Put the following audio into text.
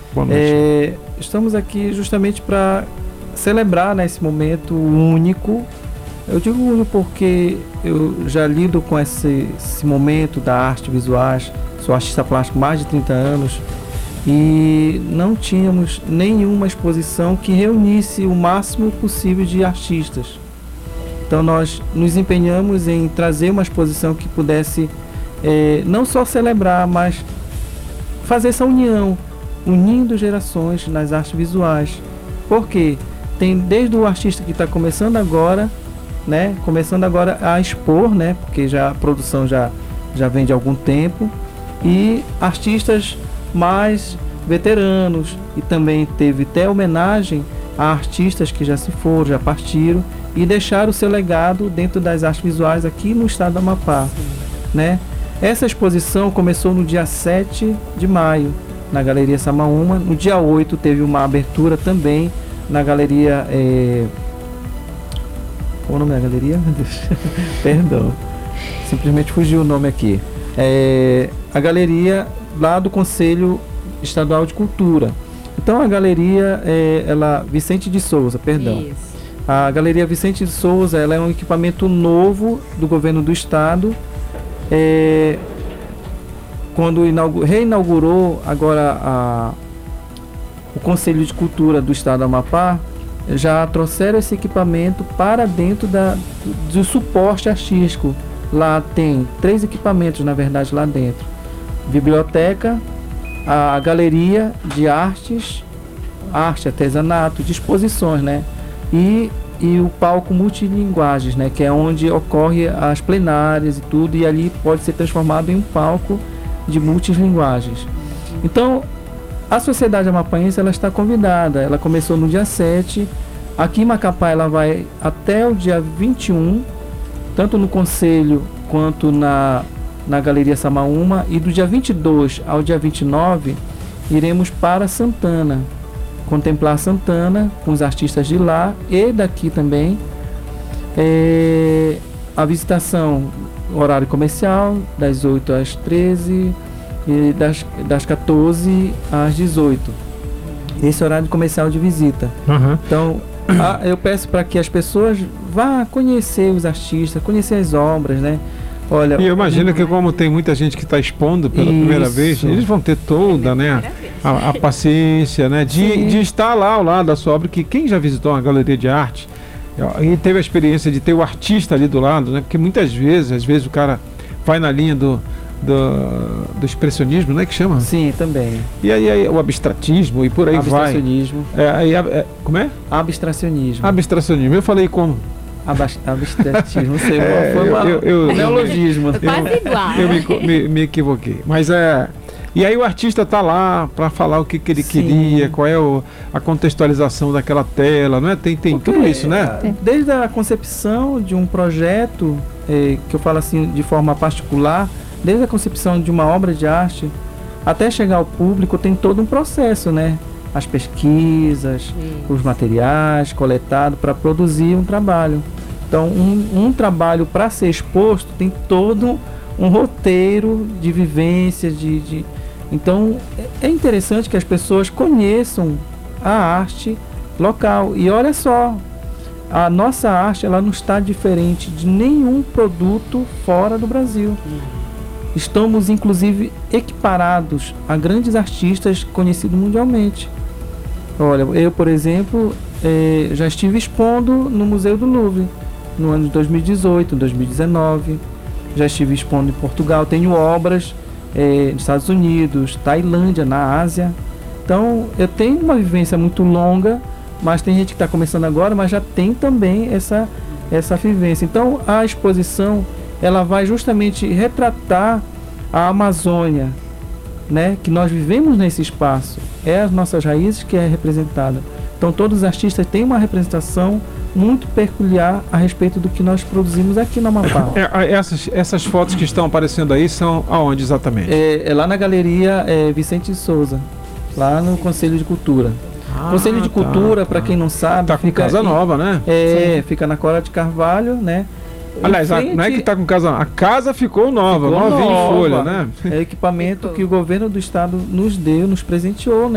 Boa noite. Estamos aqui justamente para celebrar, né, esse momento único. Eu digo único porque eu já lido com esse momento da arte visuais, sou artista plástico há mais de 30 anos e não tínhamos nenhuma exposição que reunisse o máximo possível de artistas. Então nós nos empenhamos em trazer uma exposição que pudesse não só celebrar, mas fazer essa união, unindo gerações nas artes visuais. Porque tem desde o artista que está começando agora, né, a expor, né, porque a produção já vem de algum tempo, e artistas mais veteranos, e também teve até homenagem a artistas que já se foram, já partiram e deixaram o seu legado dentro das artes visuais aqui no estado do Amapá, né? Essa exposição começou no dia 7 de maio, na Galeria Samaúma. No dia 8 teve uma abertura também na Galeria... Qual o nome da galeria? Meu Deus. Perdão. Simplesmente fugiu o nome aqui. A galeria lá do Conselho Estadual de Cultura. Então a galeria, Vicente de Souza, perdão. Isso. A Galeria Vicente de Souza, ela é um equipamento novo do governo do estado. Quando reinaugurou agora o Conselho de Cultura do estado do Amapá, já trouxeram esse equipamento para dentro do suporte artístico. Lá tem 3 equipamentos, na verdade, lá dentro. Biblioteca, a galeria de artes, arte, artesanato, de exposições, né? E o palco multilinguagens, né? Que é onde ocorre as plenárias e tudo, e ali pode ser transformado em um palco de multilinguagens. Então, a Sociedade Amapaense, ela está convidada. Ela começou no dia 7. Aqui em Macapá ela vai até o dia 21, tanto no Conselho quanto na Galeria Samaúma. E do dia 22 ao dia 29, iremos para Santana, contemplar Santana com os artistas de lá e daqui também. A visitação, horário comercial, das 8 às 13 e das 14 às 18. Esse horário comercial de visita. Uhum. Então, eu peço para que as pessoas vá conhecer os artistas, conhecer as obras, né? Olha, e eu imagino que como tem muita gente que está expondo pela primeira vez, eles vão ter toda, né, a paciência, né, de estar lá ao lado da sua obra, que quem já visitou uma galeria de arte e teve a experiência de ter o artista ali do lado, né, porque muitas vezes, às vezes o cara vai na linha do expressionismo, né, que chama? Sim, também. E aí o abstratismo e por aí vai. Abstracionismo. Como é? Abstracionismo. Abstracionismo. Eu falei como? Abstratismo, não sei, foi um neologismo. Quase igual. Eu me equivoquei. Mas e aí o artista está lá para falar o que ele queria, qual é a contextualização daquela tela, não é? Tem tudo isso, né? Desde a concepção de um projeto, que eu falo assim de forma particular, desde a concepção de uma obra de arte até chegar ao público, tem todo um processo, né? As pesquisas, os materiais coletados para produzir um trabalho. Então, um trabalho para ser exposto tem todo um roteiro de vivência, Então, é interessante que as pessoas conheçam a arte local. E olha só, a nossa arte, ela não está diferente de nenhum produto fora do Brasil. Estamos, inclusive, equiparados a grandes artistas conhecidos mundialmente. Olha, eu, por exemplo, já estive expondo no Museu do Louvre, no ano de 2018, 2019. Já estive expondo em Portugal. Tenho obras nos Estados Unidos, Tailândia, na Ásia. Então, eu tenho uma vivência muito longa, mas tem gente que está começando agora, mas já tem também essa vivência. Então, a exposição, ela vai justamente retratar a Amazônia, né, que nós vivemos nesse espaço. É as nossas raízes que é representada. Então, todos os artistas têm uma representação muito peculiar a respeito do que nós produzimos aqui no Amapá. Essas fotos que estão aparecendo aí são aonde exatamente? É lá na Galeria Vicente de Souza, lá no Conselho de Cultura. Conselho de Cultura, para quem não sabe... Tá com casa nova, né? Fica na Cora de Carvalho, né? Aliás, não é que tá com casa... A casa ficou nova, novinha em folha, né? É equipamento que o governo do estado nos presenteou, né?